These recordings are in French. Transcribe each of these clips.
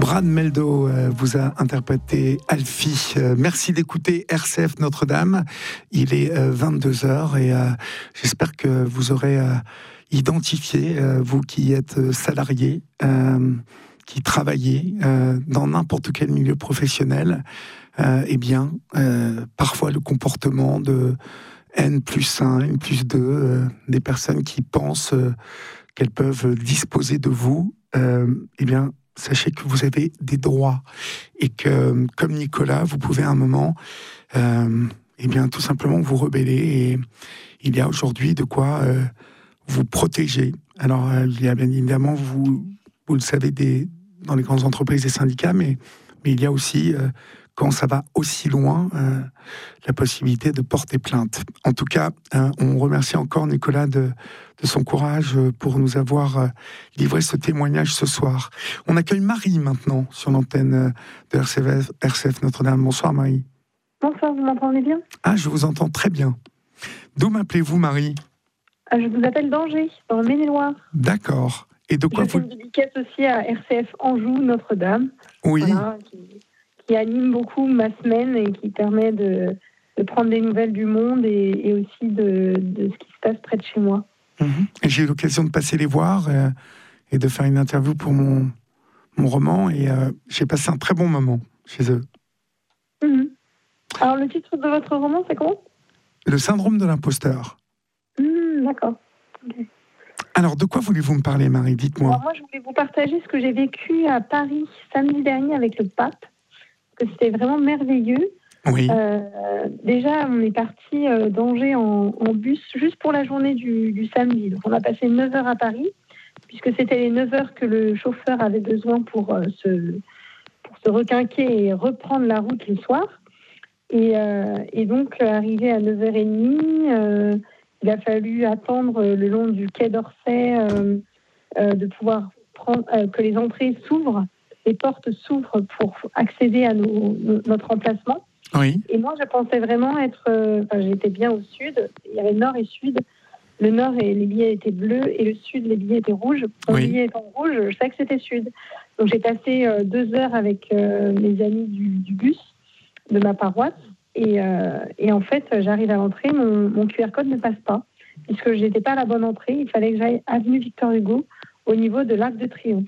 Brad Meldo vous a interprété Alfie. Merci d'écouter RCF Notre-Dame. Il est 22h et j'espère que vous aurez identifié, vous qui êtes salarié, qui travaillez dans n'importe quel milieu professionnel, parfois le comportement de N+1, N+2, des personnes qui pensent qu'elles peuvent disposer de vous, sachez que vous avez des droits et que, comme Nicolas, vous pouvez à un moment, tout simplement vous rebeller. Et il y a aujourd'hui de quoi vous protéger. Alors, il y a bien évidemment, vous le savez, dans les grandes entreprises, des syndicats, mais il y a aussi, quand ça va aussi loin, la possibilité de porter plainte. En tout cas, on remercie encore Nicolas de son courage pour nous avoir livré ce témoignage ce soir. On accueille Marie maintenant sur l'antenne de RCF Notre-Dame. Bonsoir Marie. Bonsoir, vous m'entendez bien ? Ah, je vous entends très bien. D'où m'appelez-vous Marie ? Je vous appelle d'Angers, dans le Maine-et-Loire. D'accord. Et de quoi je fais une dédicace aussi à RCF Anjou Notre-Dame. Oui. Voilà, qui anime beaucoup ma semaine et qui permet de prendre des nouvelles du monde et aussi de ce qui se passe près de chez moi. Et j'ai eu l'occasion de passer les voir et de faire une interview pour mon roman et j'ai passé un très bon moment chez eux. Alors le titre de votre roman, c'est comment ? Le syndrome de l'imposteur. D'accord. Okay. Alors de quoi voulez-vous me parler Marie ? Dites-moi. Alors moi je voulais vous partager ce que j'ai vécu à Paris samedi dernier avec le pape, parce que c'était vraiment merveilleux. Oui. Déjà, on est parti d'Angers en bus juste pour la journée du samedi. Donc, on a passé 9 heures à Paris, puisque c'était les 9 heures que le chauffeur avait besoin pour se requinquer et reprendre la route le soir. Et donc, arrivé à 9h30, il a fallu attendre le long du quai d'Orsay de pouvoir que les entrées s'ouvrent, les portes s'ouvrent pour accéder à notre emplacement. Oui. Et moi, je pensais vraiment j'étais bien au sud. Il y avait nord et sud. Le nord, les billets étaient bleus, et le sud, les billets étaient rouges. Mon billet étant rouge, je savais que c'était sud. Donc, j'ai passé 2 heures avec mes amis du bus de ma paroisse. Et en fait, j'arrive à l'entrée, mon QR code ne passe pas, puisque je n'étais pas à la bonne entrée. Il fallait que j'aille avenue Victor Hugo, au niveau de l'Arc de Triomphe.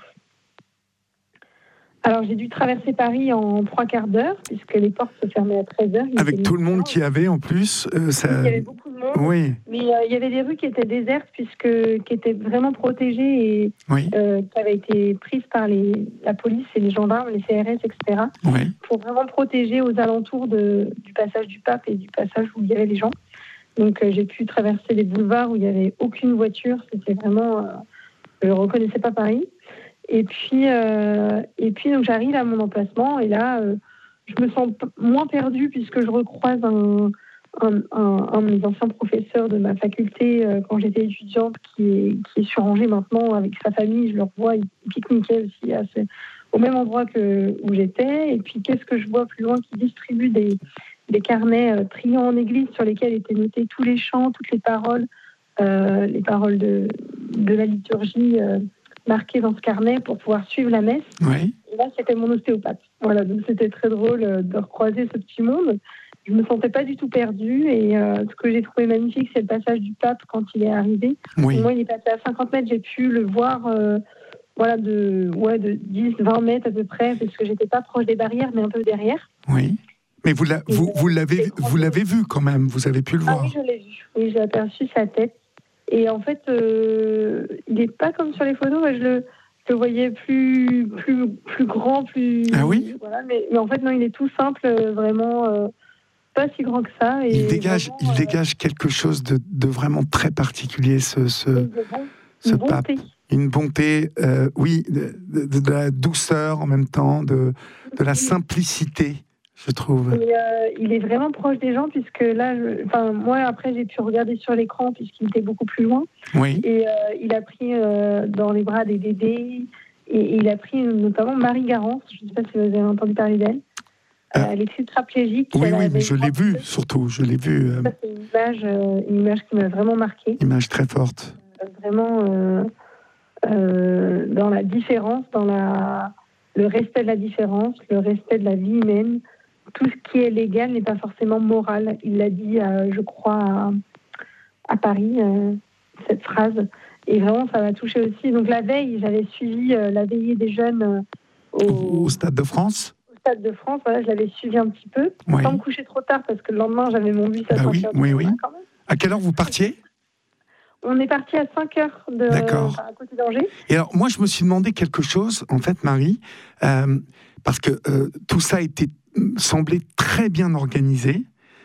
Alors, j'ai dû traverser Paris en 3/4 d'heure, puisque les portes se fermaient à 13h. Avec tout le monde qui avait, en plus. Il y avait beaucoup de monde. Oui. Mais il y avait des rues qui étaient désertes, qui étaient vraiment protégées et qui avaient été prises par la police et les gendarmes, les CRS, etc. Oui. Pour vraiment protéger aux alentours du passage du pape et du passage où il y avait les gens. Donc, j'ai pu traverser les boulevards où il n'y avait aucune voiture. C'était vraiment... je ne reconnaissais pas Paris. Et puis donc j'arrive à mon emplacement et là, je me sens moins perdue puisque je recroise un de mes anciens professeurs de ma faculté quand j'étais étudiante qui est sur Angers maintenant avec sa famille. Je le revois, il pique-niquait aussi au même endroit où j'étais. Et puis qu'est-ce que je vois plus loin qui distribue des carnets triants en église sur lesquels étaient notés tous les chants, toutes les paroles de la liturgie marqué dans ce carnet pour pouvoir suivre la messe. Oui. Et là, c'était mon ostéopathe. Voilà, donc c'était très drôle de recroiser ce petit monde. Je me sentais pas du tout perdue et ce que j'ai trouvé magnifique, c'est le passage du pape quand il est arrivé. Oui. Moi, il est passé à 50 mètres, j'ai pu le voir de 10-20 mètres à peu près, parce que j'étais pas proche des barrières, mais un peu derrière. Oui. Mais vous l'avez vu quand même, vous avez pu le voir. Ah oui, je l'ai vu. Oui, j'ai aperçu sa tête. Et en fait, il n'est pas comme sur les photos. Je le voyais plus grand, plus... Ah oui ? Voilà, mais en fait, non, il est tout simple, vraiment pas si grand que ça. Et il dégage quelque chose de vraiment très particulier, ce pape. Une bonté, de la douceur en même temps, de la simplicité. Je trouve. Et, il est vraiment proche des gens, puisque là, moi, après, j'ai pu regarder sur l'écran, puisqu'il était beaucoup plus loin. Oui. Et il a pris dans les bras des bébés, et il a pris notamment Marie Garance, je ne sais pas si vous avez entendu parler d'elle. Elle est tétraplégique. Oui, mais je l'ai vue, surtout, je l'ai vue. Ça, c'est une image qui m'a vraiment marquée. Image très forte. Vraiment dans la différence, dans le respect de la différence, le respect de la vie humaine. Tout ce qui est légal n'est pas forcément moral. Il l'a dit, je crois, à Paris, cette phrase. Et vraiment, ça m'a touchée aussi. Donc la veille, j'avais suivi la veillée des jeunes au Stade de France. Au Stade de France, voilà, je l'avais suivi un petit peu, sans me coucher trop tard, parce que le lendemain, j'avais mon bus à 5h. Oui. Quand même. À quelle heure vous partiez ? On est parti à 5h à côté d'Angers. Et alors, moi, je me suis demandé quelque chose, en fait, Marie, parce que tout ça semblait très bien organisé.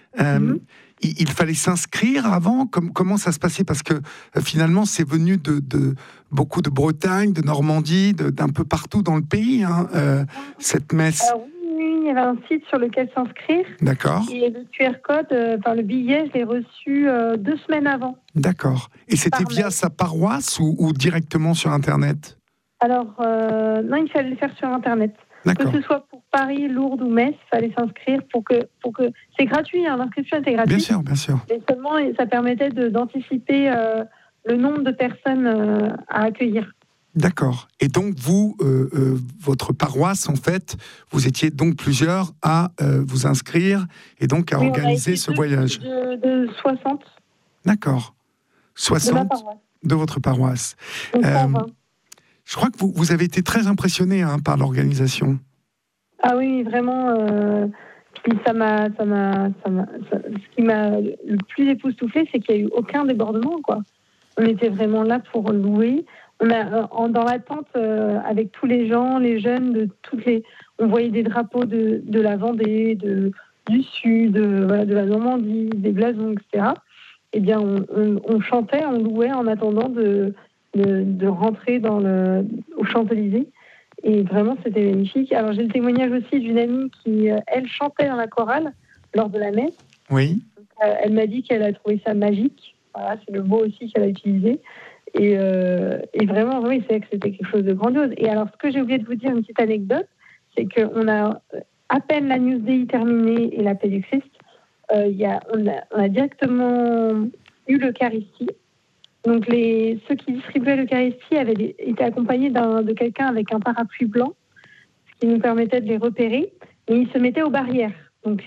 Il fallait s'inscrire avant. Comment ça se passait ? Parce que finalement, c'est venu de beaucoup de Bretagne, de Normandie, d'un peu partout dans le pays, cette messe. Alors, oui, il y avait un site sur lequel s'inscrire. D'accord. Et le QR code, le billet, je l'ai reçu 2 semaines avant. D'accord. Et c'était via sa paroisse ou directement sur Internet ? Alors, non, il fallait le faire sur Internet. D'accord. Que ce soit pour Paris, Lourdes ou Metz, il fallait s'inscrire pour que... C'est gratuit, l'inscription était gratuite. Bien sûr. Mais seulement, ça permettait d'anticiper le nombre de personnes à accueillir. D'accord. Et donc, vous, votre paroisse, en fait, vous étiez donc plusieurs à vous inscrire et donc à organiser ce voyage. De 60. D'accord. 60 de votre paroisse. Donc, 120. Je crois que vous avez été très impressionné par l'organisation. Ah oui, vraiment. Puis ce qui m'a le plus époustouflé, c'est qu'il n'y a eu aucun débordement, quoi. On était vraiment là pour louer. Dans l'attente avec tous les gens, les jeunes, on voyait des drapeaux de la Vendée, du Sud, de la Normandie, des blasons, etc. Eh bien, on chantait, on louait en attendant de rentrer aux Champs-Élysées. Et vraiment, c'était magnifique. Alors, j'ai le témoignage aussi d'une amie qui, elle, chantait dans la chorale lors de la messe. Oui. Donc, elle m'a dit qu'elle a trouvé ça magique. Voilà, c'est le mot aussi qu'elle a utilisé. Et vraiment, oui, c'est vrai que c'était quelque chose de grandiose. Et alors, ce que j'ai oublié de vous dire, une petite anecdote, c'est qu'on a à peine la News Dei terminée et la paix du Christ, on a directement eu l'Eucharistie. Donc, ceux qui distribuaient l'Eucharistie avaient été accompagnés de quelqu'un avec un parapluie blanc, ce qui nous permettait de les repérer. Mais ils se mettaient aux barrières. Donc,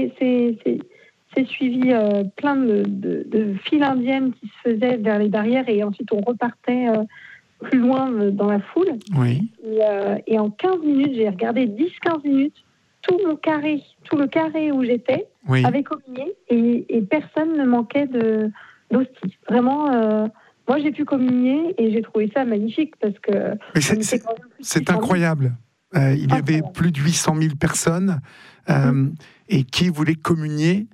c'est suivi plein de files indiennes qui se faisaient vers les barrières et ensuite on repartait plus loin dans la foule. Oui. Et en 15 minutes, j'ai regardé 10-15 minutes, tout le carré où j'étais avait communié et personne ne manquait d'hostie. Vraiment, moi j'ai pu communier et j'ai trouvé ça magnifique parce que... Mais c'est incroyable. Il y avait plus de 800 000 personnes et qui voulaient communier.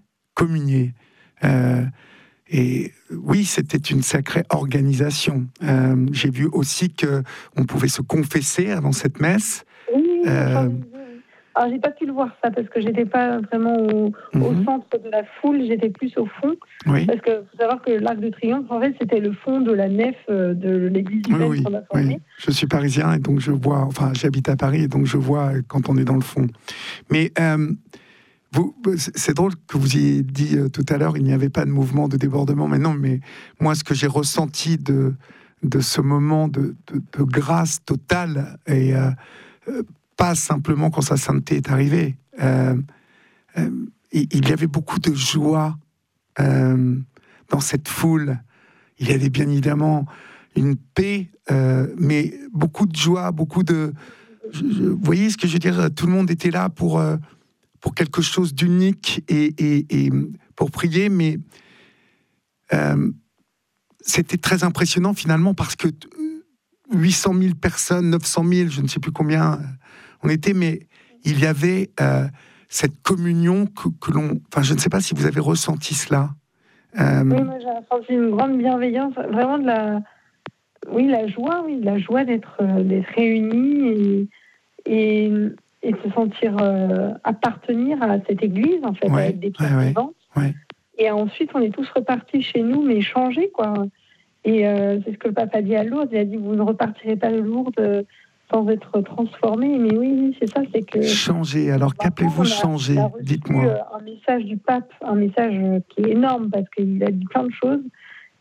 Et oui, c'était une sacrée organisation. J'ai vu aussi qu'on pouvait se confesser avant cette messe. Oui. Alors, j'ai pas pu le voir ça parce que j'étais pas vraiment au centre de la foule, j'étais plus au fond. Oui. Parce que faut savoir que l'Arc de Triomphe, en fait, c'était le fond de la nef de l'église humaine qu'on a formée. Oui. Je suis parisien et donc je vois, j'habite à Paris et donc je vois quand on est dans le fond. Mais c'est drôle que vous ayez dit tout à l'heure, il n'y avait pas de mouvement de débordement. Mais non, mais moi, ce que j'ai ressenti de ce moment de grâce totale et pas simplement quand sa sainteté est arrivée. Il y avait beaucoup de joie dans cette foule. Il y avait bien évidemment une paix, mais beaucoup de joie, beaucoup de... Vous voyez ce que je veux dire ? Tout le monde était là pour quelque chose d'unique et pour prier, mais c'était très impressionnant finalement parce que 800 000 personnes, 900 000, je ne sais plus combien on était, mais il y avait cette communion que l'on... Enfin, je ne sais pas si vous avez ressenti cela. Oui, moi j'ai ressenti une grande bienveillance, vraiment la joie d'être réunis et de se sentir appartenir à cette église, en fait, avec des pierres vivantes. Ouais. Et ensuite, on est tous repartis chez nous, mais changés, quoi. Et c'est ce que le pape a dit à Lourdes. Il a dit, vous ne repartirez pas de Lourdes sans être transformés. Mais oui, c'est ça, c'est que... Changer, alors qu'appelez-vous changer ? Dites-moi. Un message du pape, un message qui est énorme, parce qu'il a dit plein de choses.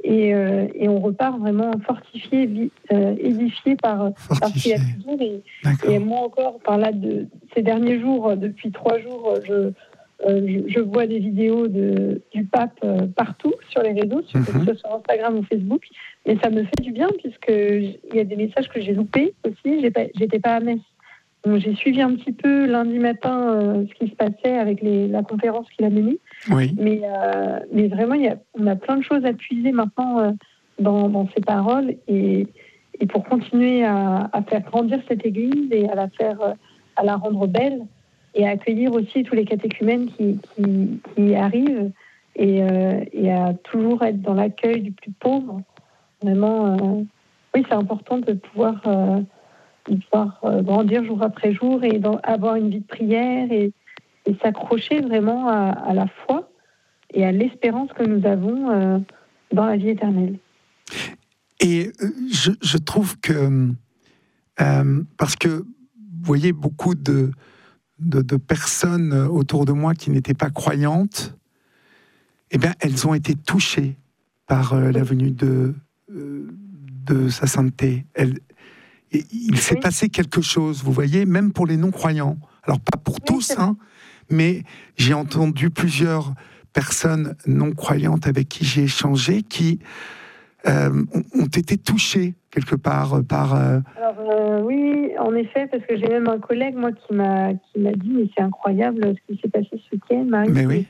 et on repart vraiment fortifié, édifié par ce qu'il y a pu dire. Et moi encore, par là, ces derniers jours, depuis 3 jours, je vois des vidéos du pape partout sur les réseaux, que ce soit sur Instagram ou Facebook, et ça me fait du bien puisqu'il y a des messages que j'ai loupés aussi. J'étais pas à messe. Donc, j'ai suivi un petit peu lundi matin ce qui se passait avec la conférence qu'il a menée. Oui. Mais vraiment, on a plein de choses à puiser maintenant dans ces paroles et pour continuer à faire grandir cette Église et à la rendre belle et à accueillir aussi tous les catéchumènes qui arrivent et à toujours être dans l'accueil du plus pauvre. Vraiment, oui, c'est important de pouvoir grandir jour après jour et avoir une vie de prière et s'accrocher vraiment à la foi et à l'espérance que nous avons dans la vie éternelle. Et je trouve que, parce que, vous voyez, beaucoup de personnes autour de moi qui n'étaient pas croyantes, eh bien, elles ont été touchées par la venue de sa sainteté. Il s'est passé quelque chose, vous voyez, même pour les non-croyants. Alors, pas pour tous, mais j'ai entendu plusieurs personnes non-croyantes avec qui j'ai échangé qui ont été touchées quelque part par... Alors, oui, en effet, parce que j'ai même un collègue, moi, qui m'a dit, mais c'est incroyable ce qui s'est passé ce week-end, Marie. Mais oui,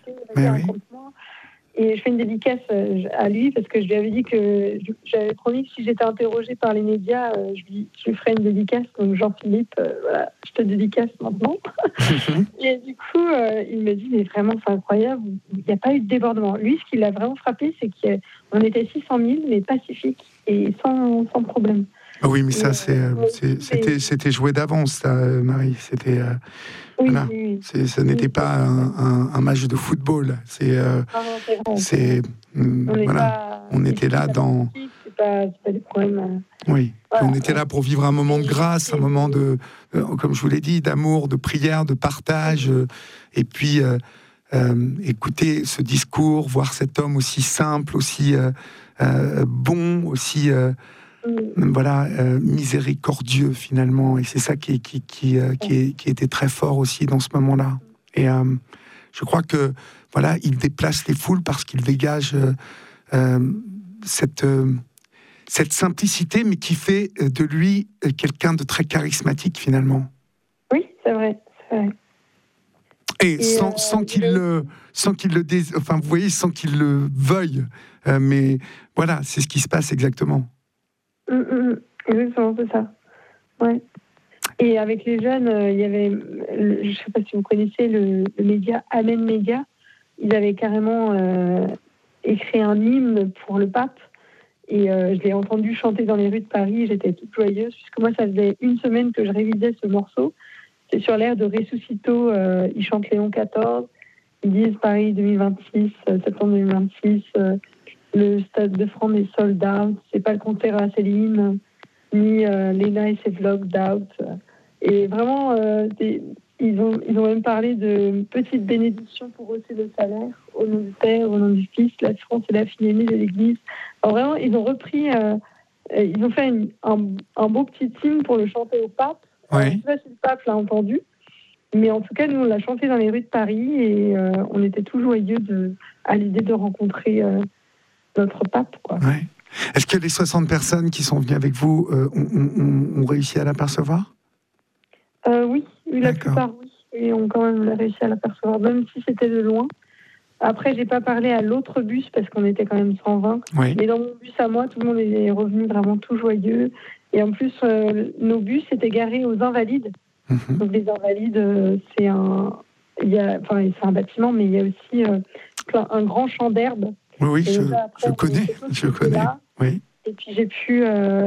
Et je fais une dédicace à lui parce que je lui avais dit que j'avais promis que si j'étais interrogée par les médias, je lui ferais une dédicace. Donc Jean-Philippe, voilà, je te dédicace maintenant. Et du coup, il me dit, mais vraiment, c'est incroyable, il n'y a pas eu de débordement. Lui, ce qui l'a vraiment frappé, c'est qu'on était 600 000, mais pacifiques et sans problème. Oui, mais ça, c'était joué d'avance, ça, Marie. C'était... voilà. Oui. Ça n'était pas un match de football. On était là dans... C'est pas des problèmes. Oui, voilà. On était là pour vivre un moment de grâce, un moment de, comme je vous l'ai dit, d'amour, de prière, de partage. Et puis, écouter ce discours, voir cet homme aussi simple, aussi bon, aussi... voilà, miséricordieux finalement, et c'est ça qui était très fort aussi dans ce moment-là. Et je crois que voilà, il déplace les foules parce qu'il dégage cette simplicité, mais qui fait de lui quelqu'un de très charismatique finalement. Oui, c'est vrai. Et sans qu'il le enfin, vous voyez, sans qu'il le veuille, mais voilà, c'est ce qui se passe exactement. Exactement, c'est ça. Ouais. Et avec les jeunes, il y avait, je ne sais pas si vous connaissez le média Amen Média, ils avaient carrément écrit un hymne pour le pape. Et je l'ai entendu chanter dans les rues de Paris, j'étais toute joyeuse, puisque moi, ça faisait 1 semaine que je révisais ce morceau. C'est sur l'air de Ressuscito, ils chantent Léon XIV, ils disent Paris 2026, septembre 2026, le Stade de France est sold out, c'est pas le concert à Céline, ni Léna et ses vlogs d'out. Et vraiment, ils ont même parlé de petite bénédiction pour hausser le salaire, au nom du Père, au nom du Fils, la France est la fille aimée de l'Église. Alors vraiment, ils ont repris, ils ont fait un beau petit hymne pour le chanter au pape. Oui. Je ne sais pas si le pape l'a entendu, mais en tout cas, nous, on l'a chanté dans les rues de Paris et on était tout joyeux à l'idée de rencontrer notre pape, quoi. Ouais. Est-ce que les 60 personnes qui sont venues avec vous ont réussi à l'apercevoir ? Oui, la plupart, oui. Et ont quand même réussi à l'apercevoir, même si c'était de loin. Après, j'ai pas parlé à l'autre bus parce qu'on était quand même 120. Oui. Mais dans mon bus à moi, tout le monde est revenu vraiment tout joyeux. Et en plus, nos bus étaient garés aux Invalides. Mm-hmm. Donc les Invalides, c'est un bâtiment, mais il y a aussi un grand champ d'herbe. Oui, je connais. Oui. Et puis j'ai pu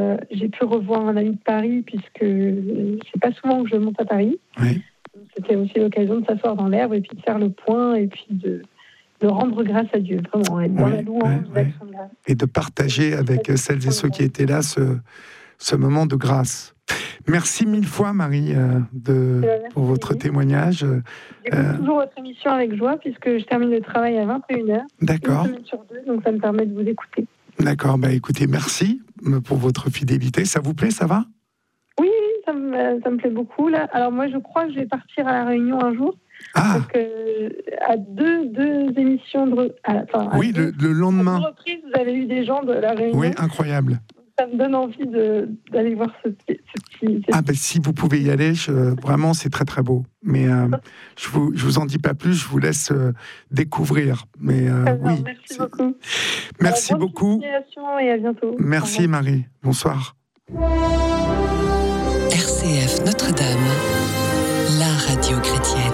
revoir un ami de Paris puisque c'est pas souvent que je monte à Paris. Oui. C'était aussi l'occasion de s'asseoir dans l'herbe et puis de faire le point et puis de rendre grâce à Dieu, vraiment, être dans la louange, l'action de grâce. Et de partager avec celles et ceux qui étaient là ce moment de grâce. Merci 1000 fois, Marie, pour votre témoignage. J'écoute toujours votre émission avec joie puisque je termine le travail à 21h. D'accord. Une semaine sur 2, donc ça me permet de vous écouter. D'accord, écoutez, merci pour votre fidélité. Ça vous plaît, ça va? Oui, ça me plaît beaucoup. Là. Alors moi, je crois que je vais partir à La Réunion un jour. Parce que à deux émissions oui, le lendemain. À 2 reprises, vous avez eu des gens de La Réunion. Oui, incroyable. Ça me donne envie d'aller voir ce petit... Si vous pouvez y aller, vraiment, c'est très très beau. Mais je vous en dis pas plus, je vous laisse découvrir. Mais oui. Merci beaucoup. Merci beaucoup. Et à bientôt. Merci Marie. Bonsoir. RCF Notre-Dame, la radio chrétienne.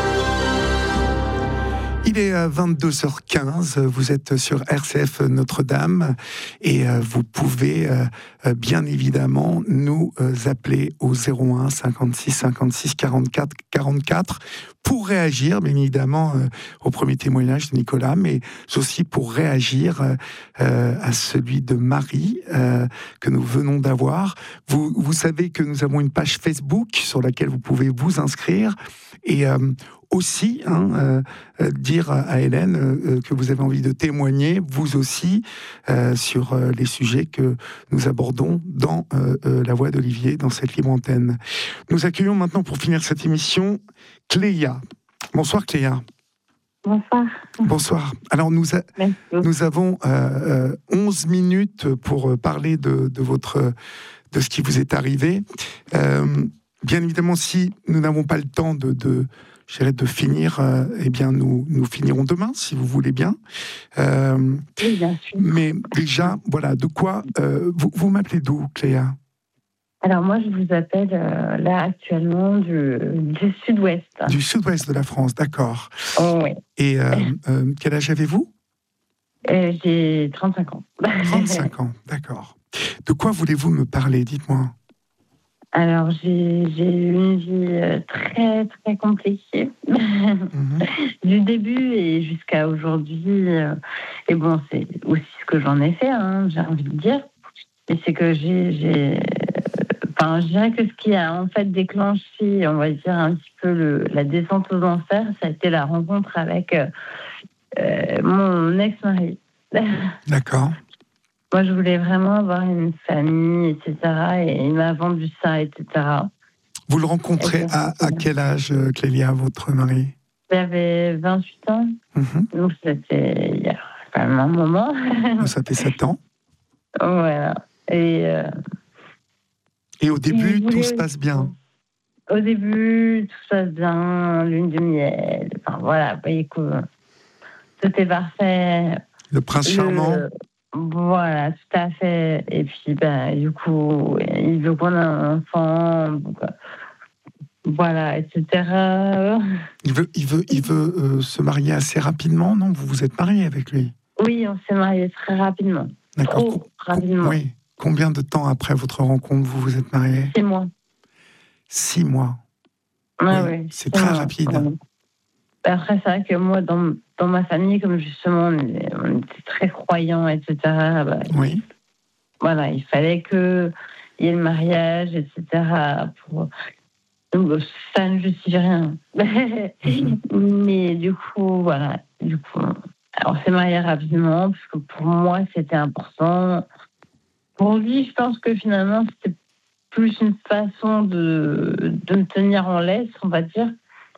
Il est 22h15, vous êtes sur RCF Notre-Dame et vous pouvez bien évidemment nous appeler au 01 56 56 44 44 pour réagir, bien évidemment, au premier témoignage de Nicolas, mais aussi pour réagir à celui de Marie que nous venons d'avoir. Vous savez que nous avons une page Facebook sur laquelle vous pouvez vous inscrire et aussi dire à Hélène que vous avez envie de témoigner, vous aussi, sur les sujets que nous abordons dans La Voix d'Olivier, dans cette libre antenne. Nous accueillons maintenant, pour finir cette émission, Cléa. Bonsoir Cléa. Bonsoir. Bonsoir. Alors nous avons 11 minutes pour parler de ce qui vous est arrivé. Bien évidemment, si nous n'avons pas le temps de finir, nous finirons demain, si vous voulez bien. Oui, bien sûr. Mais déjà, voilà, de quoi vous m'appelez d'où, Cléa? Alors moi, je vous appelle là actuellement du sud-ouest. Du sud-ouest de la France, d'accord. Oh, oui. Et quel âge avez-vous? J'ai 35 ans. 35 ans, d'accord. De quoi voulez-vous me parler? Dites-moi. Alors, j'ai eu une vie très, très compliquée. Du début et jusqu'à aujourd'hui. Et bon, c'est aussi ce que j'en ai fait, j'ai envie de dire. Et c'est que je dirais que ce qui a en fait déclenché, on va dire, un petit peu la descente aux enfers, ça a été la rencontre avec mon ex-mari. D'accord. Moi, je voulais vraiment avoir une famille, etc. Et il m'a vendu ça, etc. Vous le rencontrez à quel âge, Clélia, votre mari? J'avais 28 ans. Donc, c'était il y a quand même un moment. Ça fait 7 ans. Voilà. Et au début, tout se passe bien? Au début, tout se passe bien. Lune de miel. Enfin, voilà. Vous voyez que tout est parfait. Le prince charmant. Voilà, tout à fait. Et puis, du coup, il veut qu'on ait un enfant, donc, voilà, etc. Il veut se marier assez rapidement, non? Vous vous êtes marié avec lui? Oui, on s'est mariés très rapidement. D'accord. Trop rapidement. Oui. Combien de temps après votre rencontre vous vous êtes mariés? 6 mois. 6 mois. Oui. C'est très rapide. Après, c'est vrai que moi, dans ma famille, comme justement, on était très croyants, etc. Oui. Voilà, il fallait qu'il y ait le mariage, etc. Donc, ça ne justifie rien. Mais du coup, voilà. On s'est mariés rapidement, parce que pour moi, c'était important. Pour lui, je pense que finalement, c'était plus une façon de me tenir en laisse, on va dire.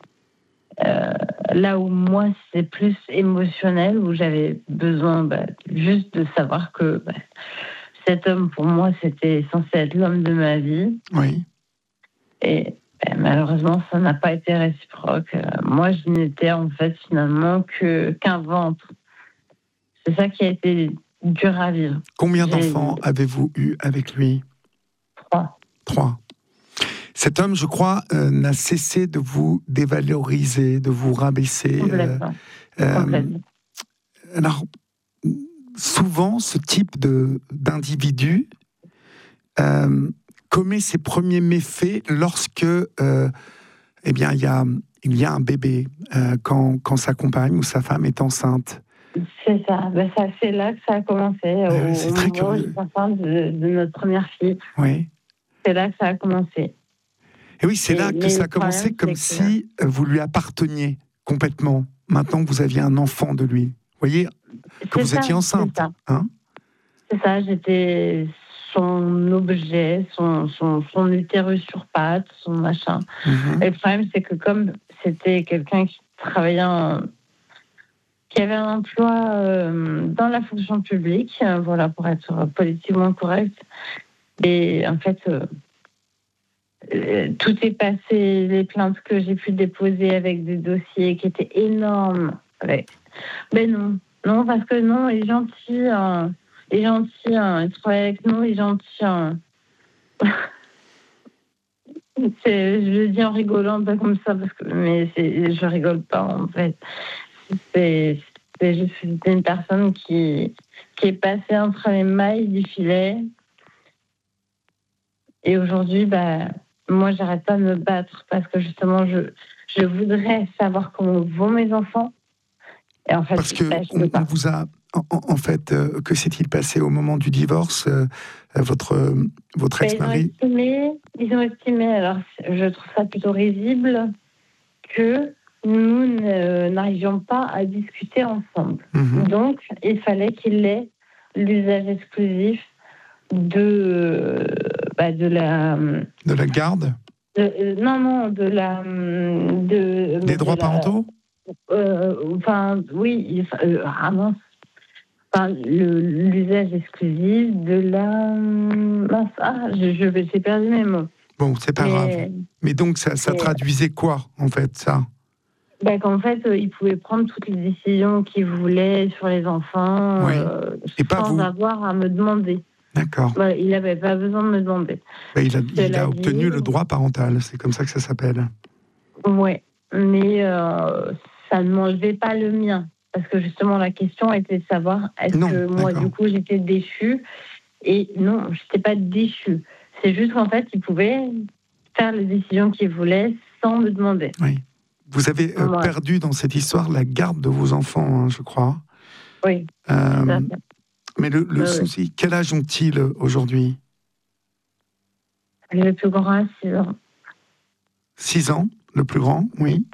Là où moi, c'est plus émotionnel, où j'avais besoin juste de savoir que cet homme, pour moi, c'était censé être l'homme de ma vie. Oui. Et malheureusement, ça n'a pas été réciproque. Moi, je n'étais en fait finalement qu'un ventre. C'est ça qui a été dur à vivre. Combien d'enfants avez-vous eu avec lui? 3. Cet homme, je crois, n'a cessé de vous dévaloriser, de vous rabaisser. Complètement. Alors, souvent, ce type d'individu commet ses premiers méfaits lorsque, il y a un bébé, quand sa compagne ou sa femme est enceinte. C'est ça. C'est là que ça a commencé. C'est très curieux. De notre première fille. Oui. C'est là que ça a commencé. Et oui, c'est là que ça a commencé, comme si vous lui apparteniez complètement. Maintenant que vous aviez un enfant de lui. Vous voyez, que vous étiez enceinte. C'est ça, j'étais son objet, son utérus sur pattes, son machin. Et le problème, c'est que comme c'était quelqu'un qui travaillait qui avait un emploi dans la fonction publique, voilà, pour être politiquement correct. Et en fait, tout est passé, les plaintes que j'ai pu déposer avec des dossiers qui étaient énormes. Mais non, parce que non, il est gentil, il travaille avec nous, il est gentil. Je le dis en rigolant, pas comme ça, mais je rigole pas en fait. C'est juste une personne qui est passée entre les mailles du filet. Et aujourd'hui, moi, j'arrête pas de me battre parce que justement, je voudrais savoir comment vont mes enfants. Et en fait, parce que on vous a, en fait, que s'est-il passé au moment du divorce, votre ex-mari? Ils ont estimé, alors je trouve ça plutôt risible, que nous n'arrivions pas à discuter ensemble. Donc, il fallait qu'il ait l'usage exclusif de la garde. Des droits parentaux. Oui, l'usage exclusif de la. J'ai perdu mes mots. Bon, c'est pas grave. Mais donc, ça traduisait quoi, en fait, ça? Qu'en fait, il pouvait prendre toutes les décisions qu'il voulait sur les enfants sans avoir à me demander. D'accord. Il n'avait pas besoin de me demander. Il a obtenu le droit parental, c'est comme ça que ça s'appelle. Oui, mais ça ne m'enlevait pas le mien. Parce que justement, la question était de savoir est-ce que moi, du coup, j'étais déchue. Et non, je n'étais pas déchue. C'est juste qu'en fait, il pouvait faire les décisions qu'il voulait sans me demander. Oui. Vous avez perdu dans cette histoire la garde de vos enfants, je crois. Oui. Mais le souci, quel âge ont-ils aujourd'hui? Le plus grand a 6 ans. 6 ans, le plus grand, oui.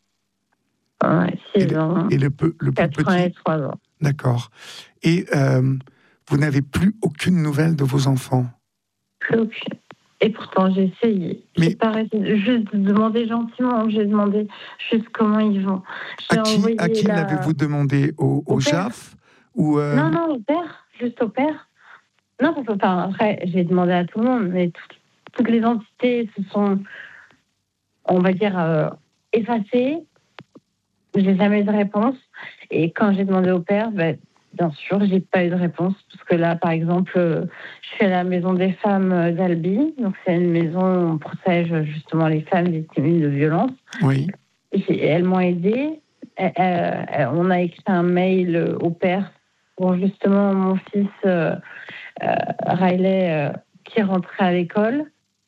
6 ans. Et le plus petit? 4 ans et 3 ans. D'accord. Et vous n'avez plus aucune nouvelle de vos enfants? Plus aucune. Et pourtant, j'ai essayé. J'ai pas arrêté. Juste demandé gentiment. J'ai demandé juste comment ils vont. À qui l'avez-vous demandé? Au JAF ou Non, au père. Juste au père. Non, parce que après, j'ai demandé à tout le monde, mais toutes les entités se sont, on va dire, effacées. J'ai jamais eu de réponse. Et quand j'ai demandé au père, bien sûr, j'ai pas eu de réponse. Parce que là, par exemple, je suis à la maison des femmes d'Albi. Donc, c'est une maison où on protège justement les femmes victimes de violences. Oui. Et elles m'ont aidée. On a écrit un mail au père pour justement mon fils Riley qui rentrait à l'école.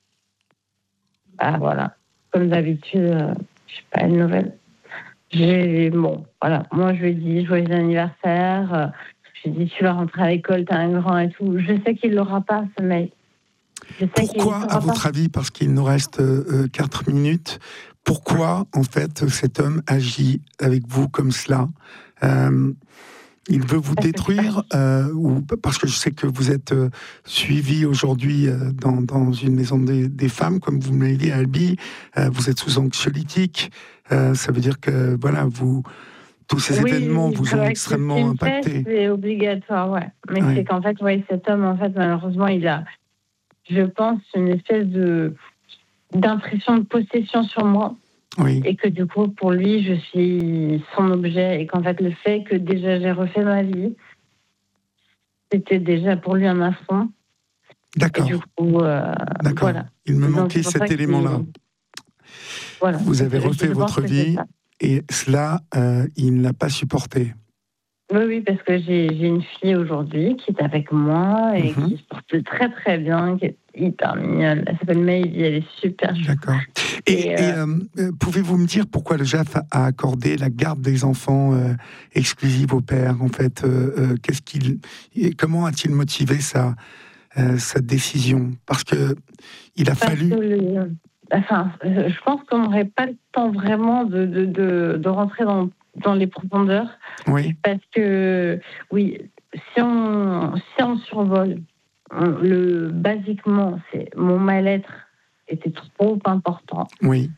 Voilà. Comme d'habitude, je sais pas, une nouvelle. Voilà. Moi, je lui ai dit joyeux anniversaire. Je lui ai dit tu vas rentrer à l'école, t'es un grand et tout. Je sais qu'il l'aura pas, ce mail. Pourquoi, à votre avis, parce qu'il nous reste 4 minutes, pourquoi, en fait, cet homme agit avec vous comme cela? Il veut vous détruire ou parce que je sais que vous êtes suivi aujourd'hui dans une maison des femmes, comme vous me l'avez dit à Albi, vous êtes sous anxiolytique, ça veut dire que voilà, tous ces événements vous ont extrêmement impacté. C'est obligatoire, ouais. Mais c'est qu'en fait, cet homme, en fait, malheureusement, il a, je pense, une espèce d'impression de possession sur moi. Oui. Et que du coup, pour lui, je suis son objet. Et qu'en fait, le fait que déjà j'ai refait ma vie, c'était déjà pour lui un affront. D'accord. Et du coup, d'accord. Voilà. Il me manquait cet élément-là. Voilà. Vous avez refait votre vie et cela, il ne l'a pas supporté. Oui, parce que j'ai une fille aujourd'hui qui est avec moi et qui se porte très très bien, qui est hyper mignonne. Elle s'appelle Maybe, elle est super chouette. D'accord. Et pouvez-vous me dire pourquoi le JAF a accordé la garde des enfants exclusive au père, en fait comment a-t-il motivé sa décision? Parce que il a fallu... je pense qu'on n'aurait pas le temps vraiment de rentrer dans les profondeurs. Oui. Parce que, oui, si on survole, basiquement, c'est mon mal-être était trop important. Oui.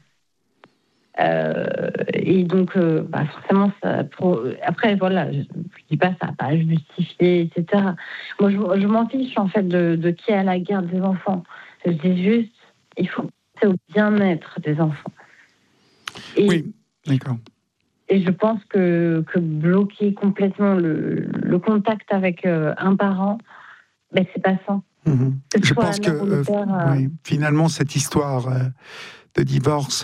Et donc, forcément, après, voilà, je dis pas ça n'a pas justifié, etc. Moi, je m'en fiche, en fait, de qui a la garde des enfants. Je dis juste, il faut penser au bien-être des enfants. Oui, d'accord. Et je pense que bloquer complètement le contact avec un parent, c'est pas ça. Mmh. Je pense que finalement, cette histoire de divorce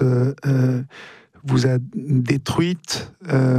vous a détruite,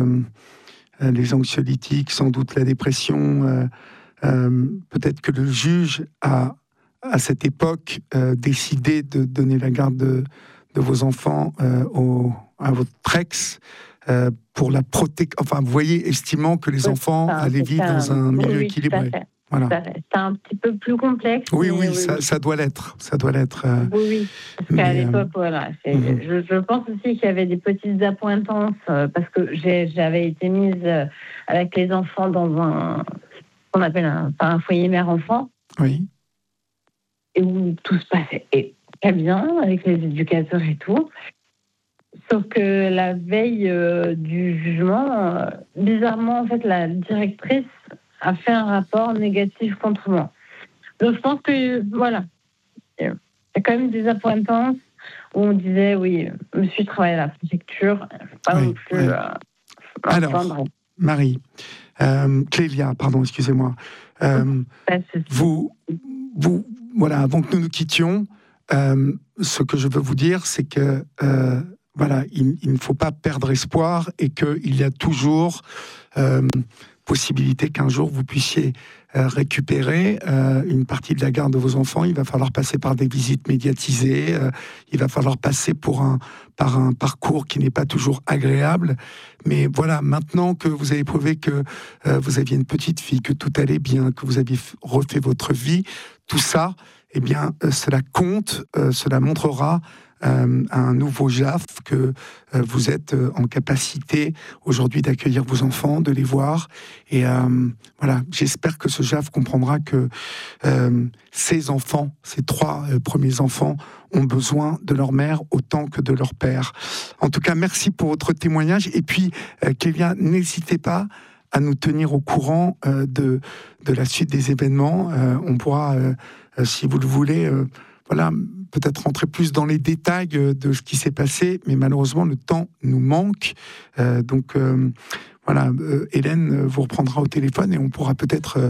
les anxiolytiques, sans doute la dépression. Peut-être que le juge a, à cette époque, décidé de donner la garde de vos enfants à votre ex pour la protéger. Enfin, vous voyez, estimant que les enfants allaient vivre dans un milieu équilibré. Voilà. C'est un petit peu plus complexe. Oui, ça doit l'être. Ça doit l'être. Oui, parce qu'à l'époque, voilà. Je pense aussi qu'il y avait des petites appointances, parce que j'avais été mise avec les enfants dans qu'on appelle un foyer mère-enfant. Oui. Et où tout se passait très bien, avec les éducateurs et tout. Sauf que la veille du jugement, bizarrement, en fait, la directrice a fait un rapport négatif contre moi. Donc je pense que, voilà, il y a quand même des appointances où on disait, oui, monsieur travaille à la préfecture, pas non plus... Alors, Marie, Clélia, pardon, excusez-moi. Vous, voilà, avant que nous nous quittions, ce que je veux vous dire, c'est que voilà, il ne faut pas perdre espoir et qu'il y a toujours possibilité qu'un jour vous puissiez récupérer une partie de la garde de vos enfants. Il va falloir passer par des visites médiatisées, il va falloir passer par un parcours qui n'est pas toujours agréable. Mais voilà, maintenant que vous avez prouvé que vous aviez une petite fille, que tout allait bien, que vous aviez refait votre vie, tout ça, eh bien, cela compte, cela montrera un nouveau JAF que vous êtes en capacité aujourd'hui d'accueillir vos enfants, de les voir. Et voilà, j'espère que ce JAF comprendra que ces enfants, ces 3 premiers enfants, ont besoin de leur mère autant que de leur père. En tout cas, merci pour votre témoignage. Et puis, Clélia, n'hésitez pas à nous tenir au courant de la suite des événements. On pourra, si vous le voulez, voilà, peut-être rentrer plus dans les détails de ce qui s'est passé, mais malheureusement, le temps nous manque. Donc, voilà, Hélène vous reprendra au téléphone et on pourra peut-être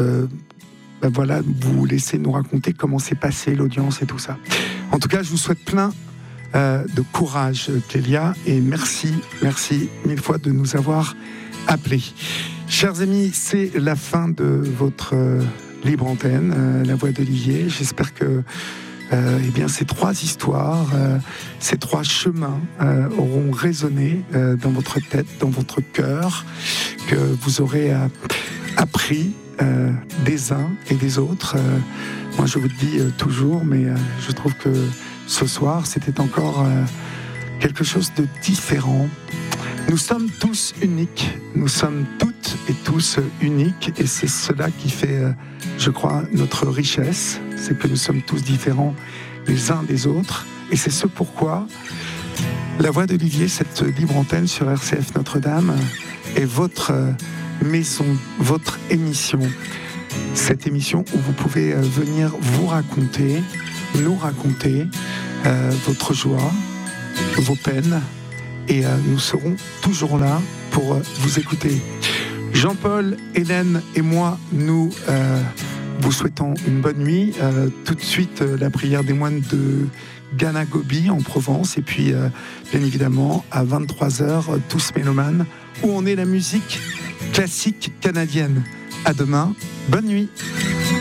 voilà, vous laisser nous raconter comment s'est passée l'audience et tout ça. En tout cas, je vous souhaite plein de courage, Clélia, et merci mille fois de nous avoir appelés. Chers amis, c'est la fin de votre libre antenne, La Voix d'Olivier. J'espère que eh bien, ces 3 histoires, ces 3 chemins auront résonné dans votre tête, dans votre cœur, que vous aurez appris des uns et des autres. Moi, je vous le dis toujours, mais je trouve que ce soir, c'était encore quelque chose de différent. Nous sommes tous uniques, nous sommes toutes et tous uniques, et c'est cela qui fait, je crois, notre richesse, c'est que nous sommes tous différents les uns des autres, et c'est ce pourquoi La Voix d'Olivier, cette libre antenne sur RCF Notre-Dame, est votre maison, votre émission. Cette émission où vous pouvez venir vous raconter, nous raconter votre joie, vos peines, et nous serons toujours là pour vous écouter. Jean-Paul, Hélène et moi, nous vous souhaitons une bonne nuit. Tout de suite, la prière des moines de Ganagobi en Provence. Et puis, bien évidemment, à 23h, Tous Mélomanes, où on est la musique classique canadienne. À demain, bonne nuit.